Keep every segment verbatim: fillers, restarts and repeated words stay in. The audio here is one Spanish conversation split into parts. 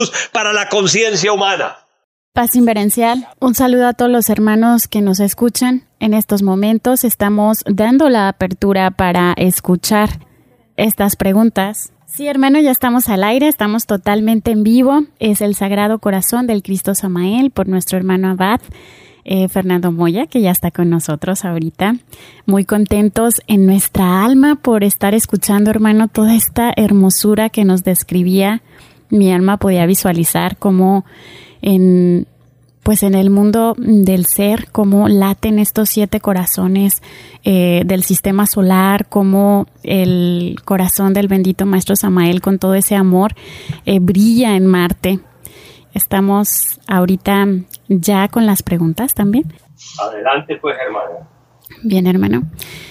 para la conciencia humana. Paz inverencial, un saludo a todos los hermanos que nos escuchan. En estos momentos estamos dando la apertura para escuchar estas preguntas. Sí, hermano, ya estamos al aire, estamos totalmente en vivo. Es el Sagrado Corazón del Cristo Samael por nuestro hermano Abad, eh, Fernando Moya, que ya está con nosotros ahorita. Muy contentos en nuestra alma por estar escuchando, hermano, toda esta hermosura que nos describía. Mi alma podía visualizar cómo en, pues en el mundo del ser, cómo laten estos siete corazones eh, del sistema solar, cómo el corazón del bendito Maestro Samael con todo ese amor eh, brilla en Marte. Estamos ahorita ya con las preguntas también. Adelante pues, hermano. Bien, hermano.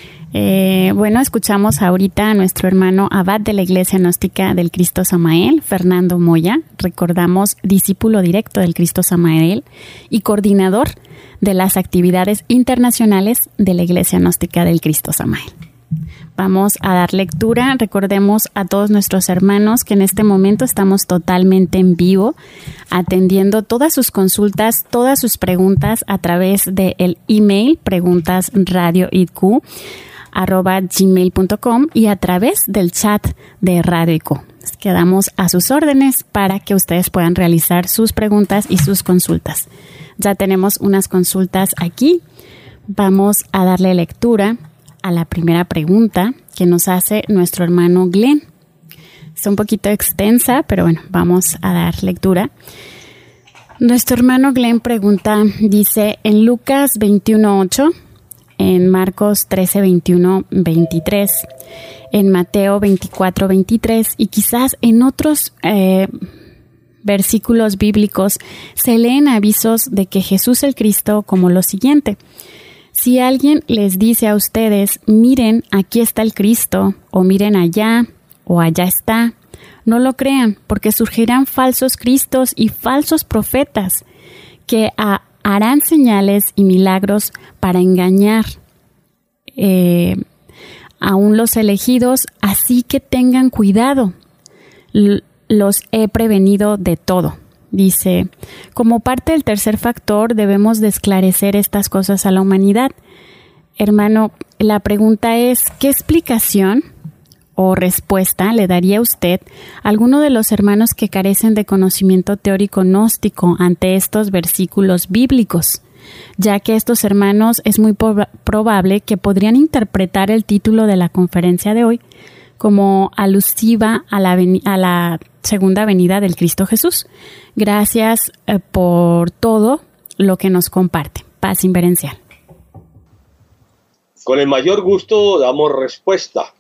Eh, bueno, escuchamos ahorita a nuestro hermano Abad de la Iglesia Gnóstica del Cristo Samael, Fernando Moya. Recordamos, discípulo directo del Cristo Samael y coordinador de las actividades internacionales de la Iglesia Gnóstica del Cristo Samael. Vamos a dar lectura. Recordemos a todos nuestros hermanos que en este momento estamos totalmente en vivo, atendiendo todas sus consultas, todas sus preguntas a través del email preguntasradioiq arroba gmail punto com y a través del chat de Radio I Q. Quedamos a sus órdenes para que ustedes puedan realizar sus preguntas y sus consultas. Ya tenemos unas consultas aquí. Vamos a darle lectura a la primera pregunta que nos hace nuestro hermano Glenn. Es un poquito extensa, pero bueno, vamos a dar lectura. Nuestro hermano Glenn pregunta, dice, en Lucas veintiuno ocho, en Marcos trece veintiuno veintitrés, en Mateo veinticuatro veintitrés y quizás en otros eh, versículos bíblicos se leen avisos de que Jesús el Cristo como lo siguiente: si alguien les dice a ustedes, miren, aquí está el Cristo, o miren allá, o allá está, no lo crean, porque surgirán falsos cristos y falsos profetas que a, harán señales y milagros para engañar eh, aún los elegidos, así que tengan cuidado, L- los he prevenido de todo. Dice, como parte del tercer factor debemos de esclarecer estas cosas a la humanidad. Hermano, la pregunta es, ¿qué explicación o respuesta le daría usted a alguno de los hermanos que carecen de conocimiento teórico gnóstico ante estos versículos bíblicos? Ya que estos hermanos es muy po- probable que podrían interpretar el título de la conferencia de hoy como alusiva a la, ven- a la segunda venida del Cristo Jesús. Gracias eh, por todo lo que nos comparte. Paz inverencial. Con el mayor gusto damos respuesta.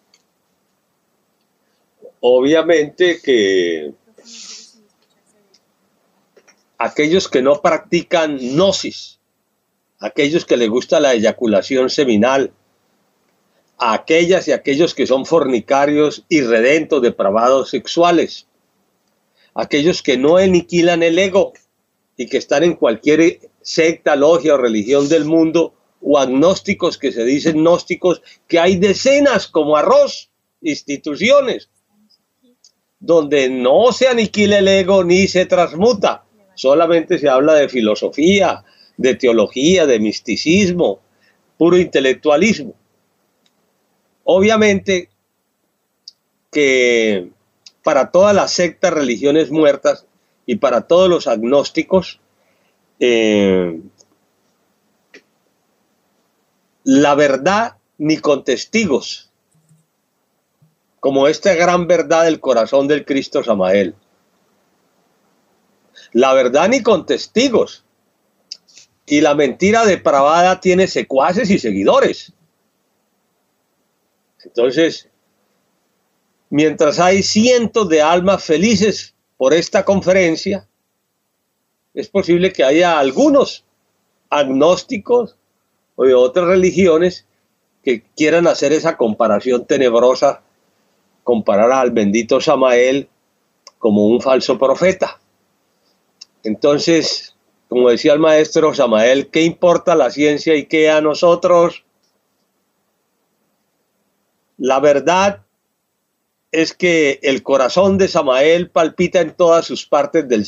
Obviamente que aquellos que no practican gnosis, aquellos que les gusta la eyaculación seminal, a aquellas y aquellos que son fornicarios, irredentos, depravados sexuales, aquellos que no aniquilan el ego y que están en cualquier secta, logia o religión del mundo, o agnósticos que se dicen gnósticos, que hay decenas como arroz, instituciones, donde no se aniquila el ego ni se transmuta, solamente se habla de filosofía, de teología, de misticismo, puro intelectualismo. Obviamente que para todas las sectas, religiones muertas y para todos los agnósticos, eh, la verdad ni con testigos, como esta gran verdad del corazón del Cristo Samael. La verdad ni con testigos. Y la mentira depravada tiene secuaces y seguidores. Entonces, mientras hay cientos de almas felices por esta conferencia, es posible que haya algunos agnósticos o de otras religiones que quieran hacer esa comparación tenebrosa, comparar al bendito Samael como un falso profeta. Entonces, como decía el maestro Samael, ¿qué importa la ciencia y qué a nosotros? La verdad es que el corazón de Samael palpita en todas sus partes del